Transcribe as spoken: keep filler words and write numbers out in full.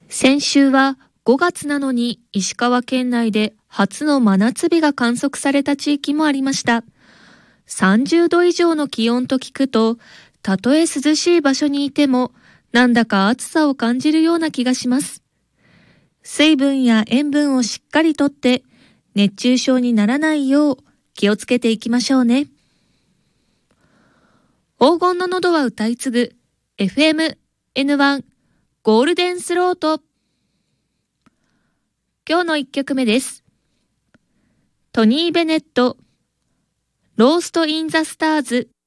先週はごがつなのに石川県内で初の真夏日が観測された地域もありました。さんじゅうど以上の気温と聞くと、たとえ涼しい場所にいてもなんだか暑さを感じるような気がします。水分や塩分をしっかりとって熱中症にならないよう気をつけていきましょうね。黄金の喉は歌い継ぐ エフエムエヌワン ゴールデンスロート。今日のいっきょくめです。トニー・ベネット、ロースト・イン・ザ・スターズ。